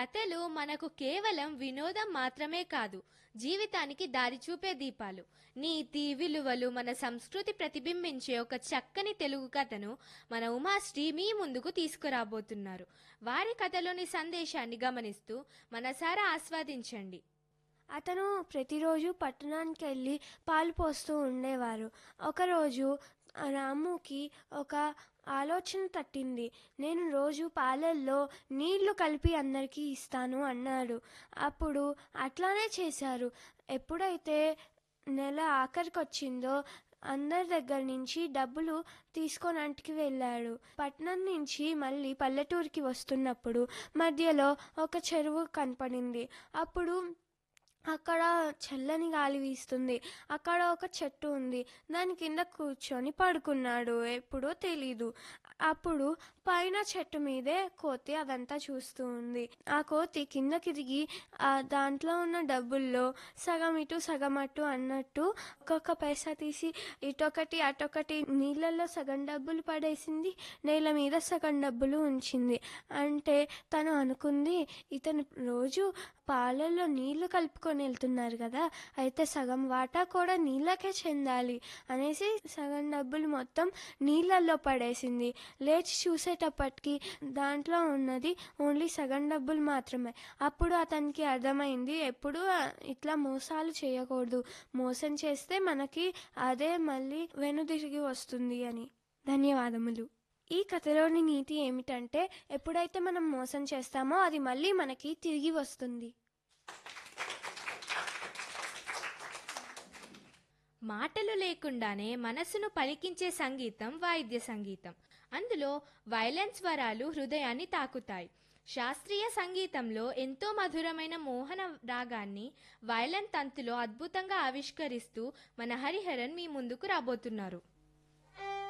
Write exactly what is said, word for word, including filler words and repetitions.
కథలు మనకు కేవలం వినోదం మాత్రమే కాదు, జీవితానికి దారి చూపే దీపాలు. నీతి విలువలు మన సంస్కృతి ప్రతిబింబించే ఒక చక్కని తెలుగు కథను మన ఉమాశ్రీ మీ ముందుకు తీసుకురాబోతున్నారు. వారి కథలోని సందేశాన్ని గమనిస్తూ మనసారా ఆస్వాదించండి. అతను ప్రతిరోజు పట్టణానికి వెళ్ళి పాలు పోస్తూ ఉండేవారు. ఒకరోజు రాముకి ఒక ఆలోచన తట్టింది. నేను రోజు పాలల్లో నీళ్లు కలిపి అందరికీ ఇస్తాను అన్నాడు. అప్పుడు అట్లానే చేశారు. ఎప్పుడైతే నెల ఆఖరికి వచ్చిందో అందరి దగ్గర నుంచి డబ్బులు తీసుకోవడానికి వెళ్ళాడు. పట్నం నుంచి మళ్ళీ పల్లెటూరికి వస్తున్నప్పుడు మధ్యలో ఒక చెరువు కనపడింది. అప్పుడు అక్కడ చల్లని గాలి వీస్తుంది. అక్కడ ఒక చెట్టు ఉంది. దాని కింద కూర్చొని పడుకున్నాడు. ఎప్పుడో తెలీదు. అప్పుడు పైన చెట్టు మీదే కోతి అదంతా చూస్తూ ఉంది. ఆ కోతి కిందకి దిగి ఆ దాంట్లో ఉన్న డబ్బుల్లో సగం ఇటు సగం అటు అన్నట్టు ఒక్కొక్క పైసా తీసి ఇటొకటి అటొకటి నీళ్ళల్లో సగం డబ్బులు పడేసింది, నేల మీద సగం డబ్బులు ఉంచింది. అంటే తను అనుకుంది, ఇతను రోజు పాలల్లో నీళ్లు కలుపుకొని వెళ్తున్నారు కదా, అయితే సగం వాటా కూడా నీళ్ళకే చెందాలి అనేసి సగం డబ్బులు మొత్తం నీళ్ళల్లో పడేసింది. లేచి చూసేటప్పటికి దాంట్లో ఉన్నది ఓన్లీ సగం డబ్బులు మాత్రమే. అప్పుడు అతనికి అర్థమైంది, ఎప్పుడు ఇట్లా మోసాలు చేయకూడదు, మోసం చేస్తే మనకి అదే మళ్ళీ వెనుదిరిగి వస్తుంది అని. ధన్యవాదములు. ఈ కథలోని నీతి ఏమిటంటే, ఎప్పుడైతే మనం మోసం చేస్తామో అది మళ్ళీ మనకి తిరిగి వస్తుంది. మాటలు లేకుండానే మనసును పలికించే సంగీతం వాయిద్య సంగీతం. అందులో వైలెన్ స్వరాలు హృదయాన్ని తాకుతాయి. శాస్త్రీయ సంగీతంలో ఎంతో మధురమైన మోహన రాగాన్ని వైలెన్ తంతులో అద్భుతంగా ఆవిష్కరిస్తూ మన హరిహరన్ మీ ముందుకు రాబోతున్నారు.